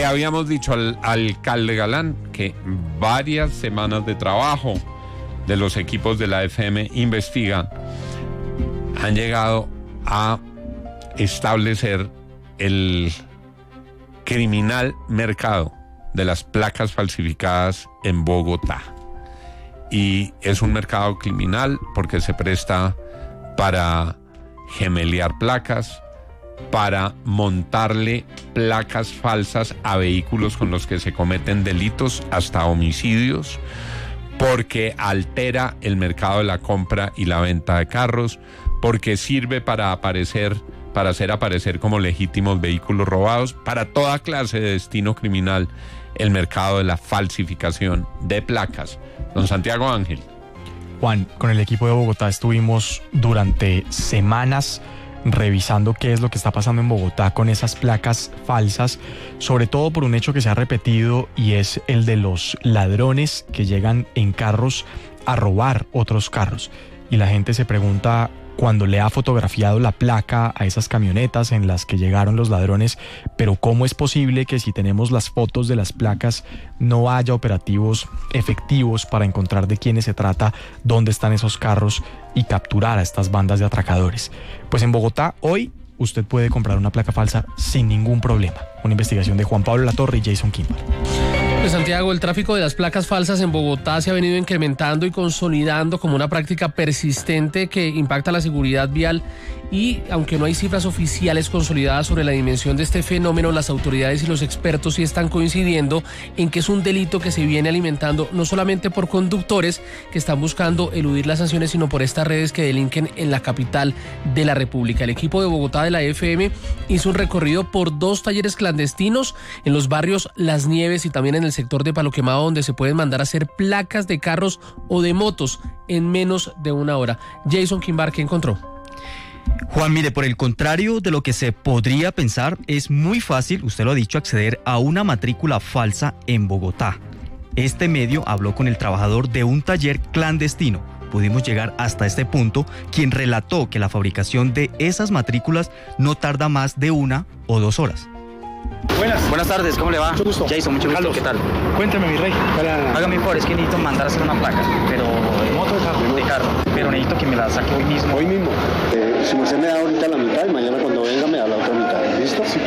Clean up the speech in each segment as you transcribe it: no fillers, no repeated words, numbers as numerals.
Le habíamos dicho al alcalde Galán que varias semanas de trabajo de los equipos de la FM Investigan han llegado a establecer el criminal mercado de las placas falsificadas en Bogotá. Y es un mercado criminal porque se presta para gemelear placas, para montarle placas falsas a vehículos con los que se cometen delitos, hasta homicidios, porque altera el mercado de la compra y la venta de carros, porque sirve para hacer aparecer como legítimos vehículos robados, para toda clase de destino criminal, el mercado de la falsificación de placas. Don Santiago Ángel. Juan, con el equipo de Bogotá estuvimos durante semanas revisando qué es lo que está pasando en Bogotá con esas placas falsas, sobre todo por un hecho que se ha repetido, y es el de los ladrones que llegan en carros a robar otros carros. Y la gente se pregunta, cuando le ha fotografiado la placa a esas camionetas en las que llegaron los ladrones, pero ¿cómo es posible que si tenemos las fotos de las placas no haya operativos efectivos para encontrar de quiénes se trata, dónde están esos carros y capturar a estas bandas de atracadores? Pues en Bogotá hoy usted puede comprar una placa falsa sin ningún problema. Una investigación de Juan Pablo Latorre y Jason Kimball. Pues Santiago, el tráfico de las placas falsas en Bogotá se ha venido incrementando y consolidando como una práctica persistente que impacta la seguridad vial, y aunque no hay cifras oficiales consolidadas sobre la dimensión de este fenómeno, las autoridades y los expertos sí están coincidiendo en que es un delito que se viene alimentando no solamente por conductores que están buscando eludir las sanciones, sino por estas redes que delinquen en la capital de la República. El equipo de Bogotá de la FM hizo un recorrido por 2 talleres clandestinos en los barrios Las Nieves y también en el sector de Palo Quemado, donde se pueden mandar a hacer placas de carros o de motos en menos de una hora. Jason Kimball, ¿qué encontró? Juan, mire, por el contrario de lo que se podría pensar, es muy fácil, usted lo ha dicho, acceder a una matrícula falsa en Bogotá. Este medio habló con el trabajador de un taller clandestino. Pudimos llegar hasta este punto, quien relató que la fabricación de esas matrículas no tarda más de 1 o 2 horas. Buenas tardes, ¿cómo le va? Mucho gusto. Jason, mucho gusto. Carlos, ¿qué tal? Cuénteme, mi rey. Hágame un favor, es que necesito mandar a hacer una placa, pero de carro, pero necesito que me la saque hoy mismo. Hoy mismo. Si usted me da ahorita la mitad y mañana cuando venga me da la otra mitad. ¿Listo? Sí,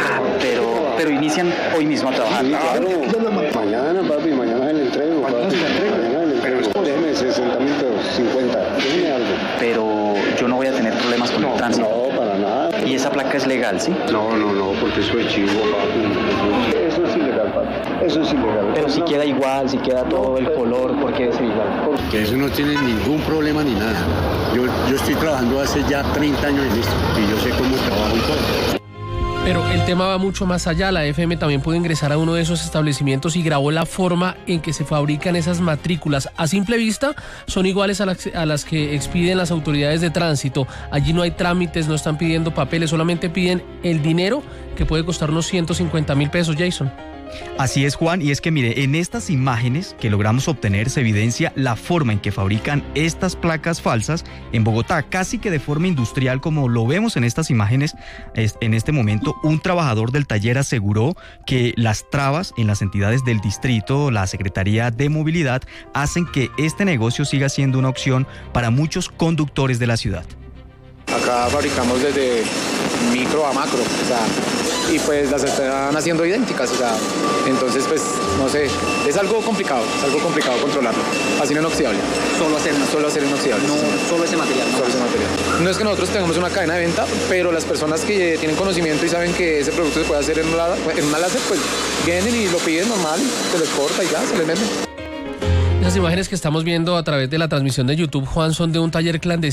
Pero inician hoy mismo a trabajar. Sí, claro. Mañana, papi, mañana se le entrego. Mañana se le entrego. Déjeme 60.000 pesos, 50. Déjeme algo. Pero yo no voy a tener problemas con el tránsito. No, para nada. ¿Y esa placa es legal, sí? No, porque eso es chivo, papi. Eso es ilegal, papi. Eso es ilegal. Pero si queda igual, si queda todo el color, ¿por qué debe ser igual? Que eso no tiene ningún problema ni nada. Yo estoy trabajando hace ya 30 años en esto y yo sé cómo trabajo y todo. Pero el tema va mucho más allá. La FM también pudo ingresar a uno de esos establecimientos y grabó la forma en que se fabrican esas matrículas. A simple vista son iguales a las que expiden las autoridades de tránsito. Allí no hay trámites, no están pidiendo papeles, solamente piden el dinero, que puede costar unos 150.000 pesos, Jason. Así es, Juan, y es que mire, en estas imágenes que logramos obtener se evidencia la forma en que fabrican estas placas falsas en Bogotá, casi que de forma industrial, como lo vemos en estas imágenes. En este momento, un trabajador del taller aseguró que las trabas en las entidades del distrito, la Secretaría de Movilidad, hacen que este negocio siga siendo una opción para muchos conductores de la ciudad. Acá fabricamos desde micro a macro, y pues las están haciendo idénticas, entonces pues no sé, es algo complicado controlarlo, acero inoxidable. Solo acero inoxidable. No, solo ese material. Solo ese material. No es que nosotros tengamos una cadena de venta, pero las personas que tienen conocimiento y saben que ese producto se puede hacer en una láser, pues vienen y lo piden normal, se les corta y ya, se les vende. Esas imágenes que estamos viendo a través de la transmisión de YouTube, Juan, son de un taller clandestino